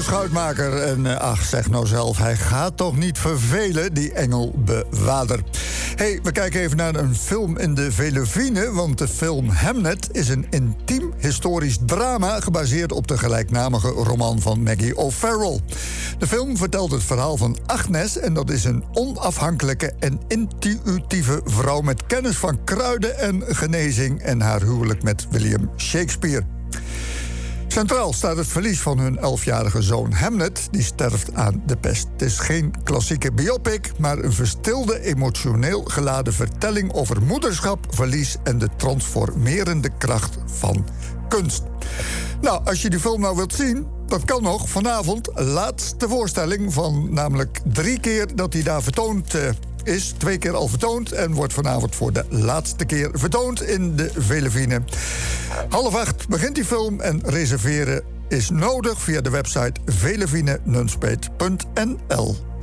Schuitmaker. En ach, zeg nou zelf, hij gaat toch niet vervelen, die engelbewaarder. Hey, we kijken even naar een film in de Velevine, want de film Hamnet is een intiem historisch drama gebaseerd op de gelijknamige roman van Maggie O'Farrell. De film vertelt het verhaal van Agnes en dat is een onafhankelijke en intuïtieve vrouw met kennis van kruiden en genezing en haar huwelijk met William Shakespeare. Centraal staat het verlies van hun 11-jarige zoon Hamnet, die sterft aan de pest. Het is geen klassieke biopic, maar een verstilde, emotioneel geladen vertelling over moederschap, verlies en de transformerende kracht van kunst. Nou, als je die film nou wilt zien, dat kan nog. Vanavond, laatste voorstelling van namelijk 3 keer dat hij daar vertoond is. 2 keer al vertoond en wordt vanavond voor de laatste keer vertoond in de Velevine. 7:30 begint die film en reserveren is nodig via de website velevinenunspeet.nl.